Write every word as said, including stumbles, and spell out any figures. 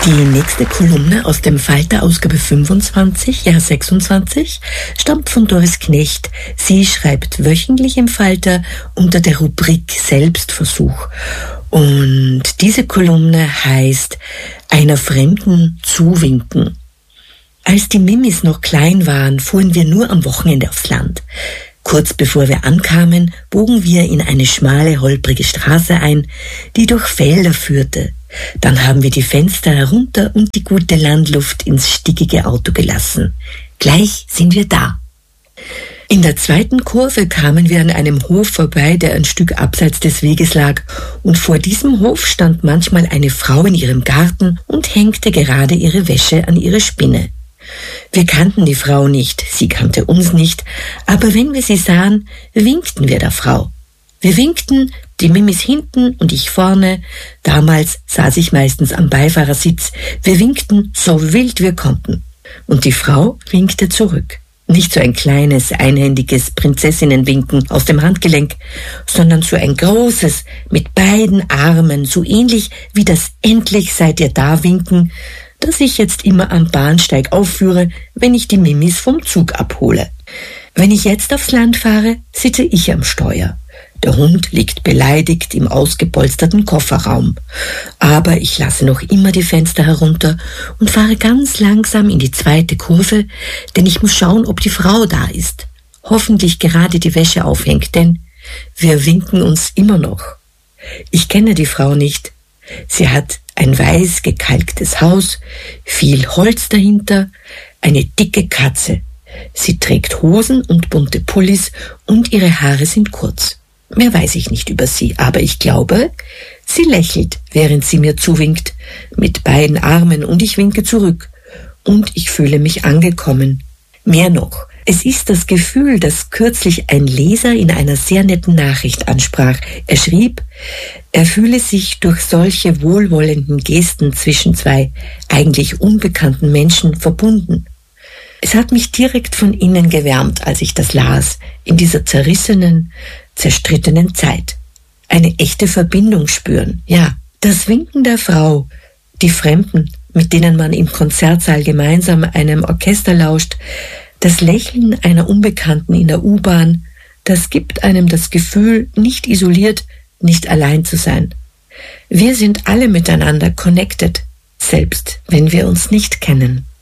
Die nächste Kolumne aus dem Falter Ausgabe fünfundzwanzig, Jahr sechsundzwanzig, stammt von Doris Knecht. Sie schreibt wöchentlich im Falter unter der Rubrik Selbstversuch. Und diese Kolumne heißt Einer Fremden zuwinken. Als die Mimis noch klein waren, fuhren wir nur am Wochenende aufs Land. Kurz bevor wir ankamen, bogen wir in eine schmale, holprige Straße ein, die durch Felder führte. Dann haben wir die Fenster herunter und die gute Landluft ins stickige Auto gelassen. Gleich sind wir da. In der zweiten Kurve kamen wir an einem Hof vorbei, der ein Stück abseits des Weges lag, und vor diesem Hof stand manchmal eine Frau in ihrem Garten und hängte gerade ihre Wäsche an ihre Spinne. Wir kannten die Frau nicht, sie kannte uns nicht, aber wenn wir sie sahen, winkten wir der Frau. Wir winkten, die Mimis hinten und ich vorne. Damals saß ich meistens am Beifahrersitz. Wir winkten so wild wir konnten. Und die Frau winkte zurück. Nicht so ein kleines, einhändiges Prinzessinnenwinken aus dem Handgelenk, sondern so ein großes, mit beiden Armen, so ähnlich wie das Endlich seid ihr da winken, das ich jetzt immer am Bahnsteig aufführe, wenn ich die Mimis vom Zug abhole. Wenn ich jetzt aufs Land fahre, sitze ich am Steuer. Der Hund liegt beleidigt im ausgepolsterten Kofferraum. Aber ich lasse noch immer die Fenster herunter und fahre ganz langsam in die zweite Kurve, denn ich muss schauen, ob die Frau da ist. Hoffentlich gerade die Wäsche aufhängt, denn wir winken uns immer noch. Ich kenne die Frau nicht. Sie hat ein weiß gekalktes Haus, viel Holz dahinter, eine dicke Katze. Sie trägt Hosen und bunte Pullis und ihre Haare sind kurz. Mehr weiß ich nicht über sie, aber ich glaube, sie lächelt, während sie mir zuwinkt, mit beiden Armen, und ich winke zurück. Und ich fühle mich angekommen. Mehr noch, es ist das Gefühl, das kürzlich ein Leser in einer sehr netten Nachricht ansprach. Er schrieb, er fühle sich durch solche wohlwollenden Gesten zwischen zwei eigentlich unbekannten Menschen verbunden. Es hat mich direkt von innen gewärmt, als ich das las, in dieser zerrissenen, zerstrittenen Zeit. Eine echte Verbindung spüren, ja. Das Winken der Frau, die Fremden, mit denen man im Konzertsaal gemeinsam einem Orchester lauscht, das Lächeln einer Unbekannten in der U-Bahn, das gibt einem das Gefühl, nicht isoliert, nicht allein zu sein. Wir sind alle miteinander connected, selbst wenn wir uns nicht kennen.